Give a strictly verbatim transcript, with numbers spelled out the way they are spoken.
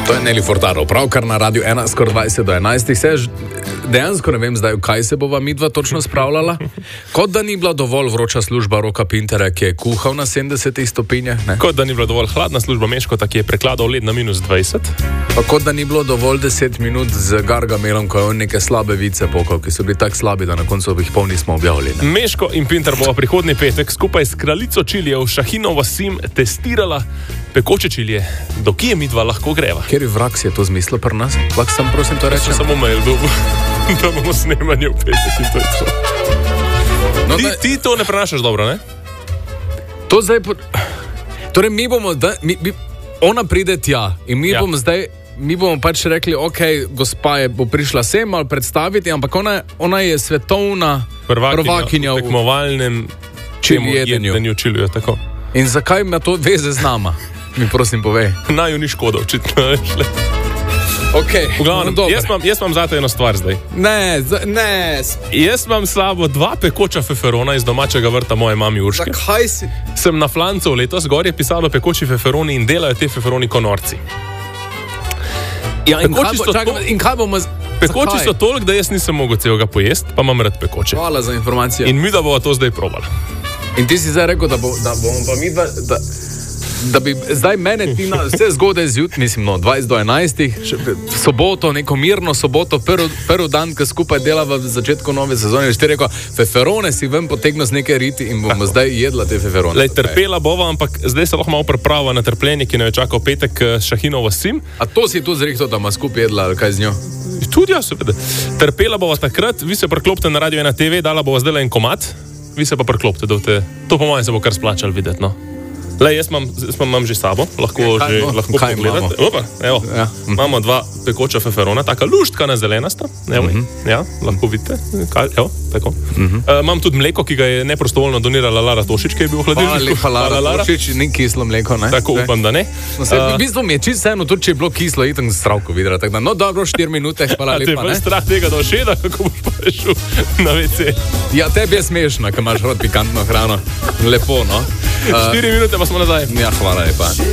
To je Nelly Furtado, pravkar na Radiu ena, skoraj dvajset do enajstih. Se dejansko ne vem zdaj, v kaj se bova midva točno spravljala. Kot da ni bila dovolj vroča služba Roka Pinterja, ki je kuhal na sedemdesetih stopinjah. Ne? Kot da ni bila dovolj hladna služba Meškota, ki je prekladal led na minus dvajset. Pa kot da ni bilo dovolj deset minut z Gargamelom, ko je on neke slabe vice pokal, ki so bili tako slabi, da na koncu jih pol nismo objavili. Ne? Meško in Pinter bova prihodnji petek skupaj s kraljico čilijev Šahinovo Sim testirala pekoče čilije. Do kje midva lahko greva? Kjer vrag si je to zmislil pri nas? Lahko sem prosim to reči? Samo mail dobil, da bomo snemanje v petek in to je to. No, ti, ti to ne prenašaš dobro, ne? To zdaj... Po... Torej, mi bomo... Da, mi, mi, ona pride tja in mi ja. bomo zdaj... Mi bomo pač rekli, ok, gospa je bo prišla sem ali predstaviti, ampak ona, ona je svetovna prvakinja, prvakinja v tekmovalnem čilijedenju čilijo, tako. In zakaj ima to veze z nama? Mi prosim povej. Naj ju ni škoda, očitno. Okay, v glavnem, no, jaz imam, jaz imam zate eno stvar zdaj. Ne, z, ne. Jaz imam slabo dva pekoča feferona iz domačega vrta moje mami Urške. Zakaj si? Sem na Flancov letos, gor je pisalo pekoči feferoni in delajo te feferoni konorci. Ja, in, kaj bo, čakaj, to, in kaj bomo... Z... Pekoči so toliko, da jaz nisem mogel celega pojesti, pa imam rad pekoče. Hvala za informacijo. In mi da bova to zdaj probala. In ti si zdaj rekel, da, bo, da bomo pa mi dva... Da, da bi zdaj mene ti na vse zgodaj zjutraj, mislim, no, dvajset do enajstih, soboto, neko mirno soboto, prvi prv dan, ki skupaj dela v začetku nove sezone, veš ti rekel, feferone si ven potegno z neke riti in bomo tako zdaj jedla te feferone. Lej, trpela bova, ampak zdaj se lahko malo priprava na trpljenje, ki ne je čakal petek Šahinovo Sim. A to si tu zrihto, da ima skupaj jedla, ali kaj z njo? Tudi ja, seveda. Trpela bova takrat, vi se priklopite na Radio ena te ve, dala bova zdaj en komad, vi se pa priklopite, da te, to po mojem se bo kar splačal videti, no. Lej, jaz imam, jaz imam že sabo, lahko kaj, že no, lahko pogledate. Opa, evo, ja. Imamo dva pekoča feferona, taka luštka na zelenasta, evo, mm -hmm. ja, lahko vidite, kaj, evo, tako. Mm -hmm. uh, imam tudi mleko, ki ga je neprostovoljno donirala Lara Tošič, ki je bil v hladilniku. Hvala lepa, Lara Tošič, ni kislo mleko, ne? Tako, ne? Upam, da ne. No, se, uh, v bistvu mi je čisto eno, tudi če je bilo kislo, itam stravko videla, tako da, no dobro, štiri minute, hvala lepa, ne? A te pa strah tega do šeda, kako boš pa šel na ve ce. Ja, tebi je smešno, ko imaš rad pikantno hrano. Lepo, no? Štiri uh, minute pa smo nazaj. Ja, hvala lepa.